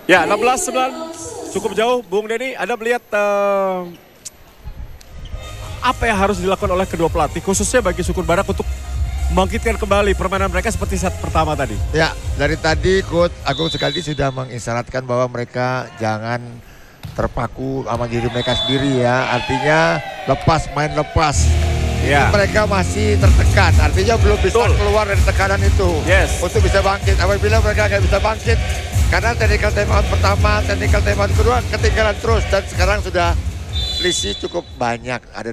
Ya, 16-9 cukup jauh. Bung Denny, Anda melihat apa yang harus dilakukan oleh kedua pelatih, khususnya bagi Sukun Barak untuk membangkitkan kembali permainan mereka seperti set pertama tadi? Ya, dari tadi Coach Agung Sekali sudah mengisyaratkan bahwa mereka jangan terpaku sama diri mereka sendiri ya. Artinya main lepas. Ya. Mereka masih tertekan, artinya belum bisa keluar dari tekanan itu. Yes. Untuk bisa bangkit. Apabila mereka nggak bisa bangkit, karena technical timeout pertama, technical timeout kedua ketinggalan terus. Dan sekarang sudah selisih cukup banyak. Ada